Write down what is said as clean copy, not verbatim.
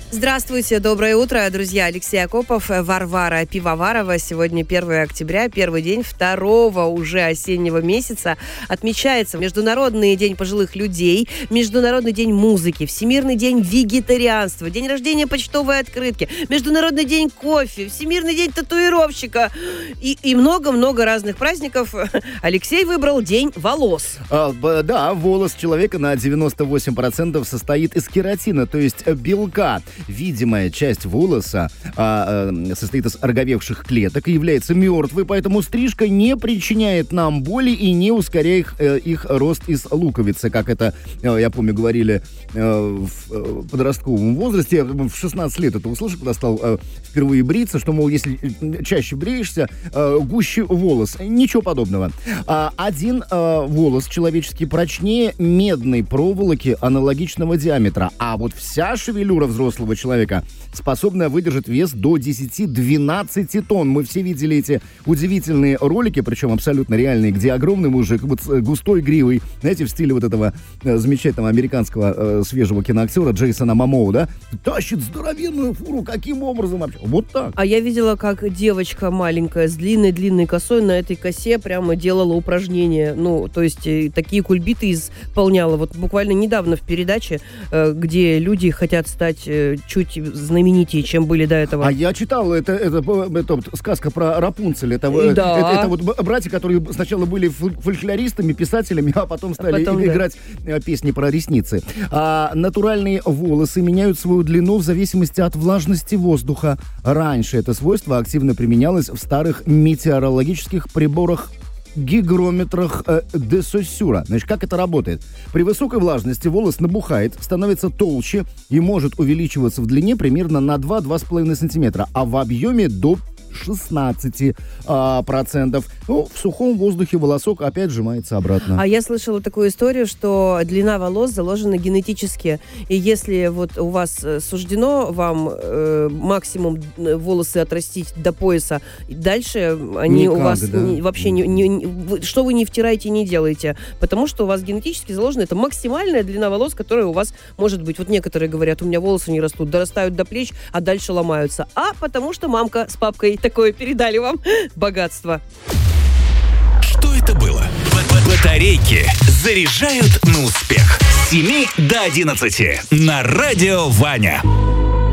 Здравствуйте, доброе утро, друзья. Алексей Акопов, Варвара Пивоварова. Сегодня 1 октября, первый день второго уже осеннего месяца. Отмечается Международный день пожилых людей, Международный день музыки, Всемирный день вегетарианства, день рождения почтовой открытки, Международный день кофе, Всемирный день татуировщика и много-много разных праздников. Алексей выбрал день волос. Да, волос человека на 98% состоит из кератина, то есть белка. Видимая часть волоса состоит из ороговевших клеток и является мертвой, поэтому стрижка не причиняет нам боли и не ускоряет их рост из луковицы, как это, я помню, говорили в подростковом возрасте. Я в 16 лет это услышал, когда стал впервые бриться, что, мол, если чаще бреешься, гуще волос. Ничего подобного. Один волос человеческий прочнее медной проволоки аналогичного диаметра, а вот вся шевелюра взрослого человека способна выдержать вес до 10-12 тонн. Мы все видели эти удивительные ролики, причем абсолютно реальные, где огромный мужик вот с густой гривой, знаете, в стиле вот этого замечательного американского свежего киноактера Джейсона Момоа, да, тащит здоровенную фуру. Каким образом вообще? Вот так. А я видела, как девочка маленькая с длинной-длинной косой на этой косе прямо делала упражнения. Ну, то есть такие кульбиты исполняла. Вот буквально недавно в передаче, где люди хотят стать чуть знаменитее, чем были до этого. А я читал, это сказка про Рапунцель. Это вот братья, которые сначала были фольклористами, писателями, а потом стали играть песни про ресницы. Натуральные волосы меняют свою длину в зависимости от влажности воздуха. Раньше это свойство активно применялось в старых метеорологических приборах, гигрометрах де Соссюра. Значит, как это работает? При высокой влажности волос набухает, становится толще и может увеличиваться в длине примерно на 2-2,5 сантиметра, а в объеме до 16%. Ну, в сухом воздухе волосок опять сжимается обратно. А я слышала такую историю, что длина волос заложена генетически. И если вот у вас суждено вам максимум волосы отрастить до пояса, дальше они никак, у вас вообще что вы не втираете, не делаете. Потому что у вас генетически заложено это максимальная длина волос, которая у вас может быть. Вот некоторые говорят, у меня волосы не растут, дорастают до плеч, а дальше ломаются. А потому что мамка с папкой такое передали вам богатство. Что это было? Батарейки заряжают на успех. С 7 до 11 на Радио Ваня.